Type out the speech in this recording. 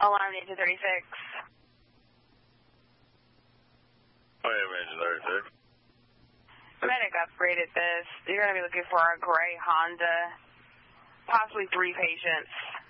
Alarm Ninja 36. Oh, yeah, Ninja 36. Medic upgraded this. You're going to be looking for a gray Honda, possibly 3 patients.